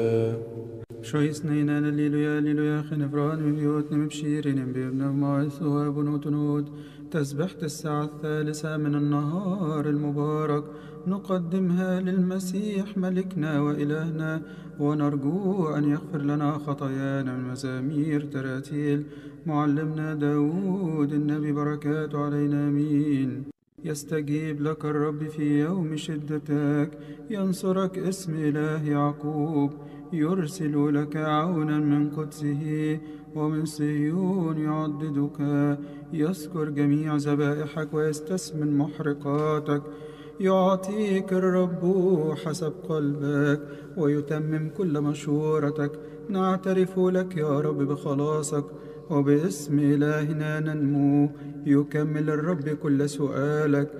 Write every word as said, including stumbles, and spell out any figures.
شويسنينا لليلويا ليلويا خنفران ببيوتنا مبشيرين بابن معيث وابنوت نود تسبحة الساعة الثالثة من النهار المبارك نقدمها للمسيح ملكنا وإلهنا ونرجو أن يغفر لنا خطايانا من مزامير تراتيل معلمنا داود النبي بركاته علينا آمين. يستجيب لك الرب في يوم شدتك، ينصرك اسم إله يعقوب، يرسل لك عونا من قدسه ومن صهيون يعضدك، يذكر جميع ذبائحك ويستثمن محرقاتك. يعطيك الرب حسب قلبك ويتمم كل مشورتك. نعترف لك يا رب بخلاصك وباسم إلهنا ننمو. يكمل الرب كل سؤالك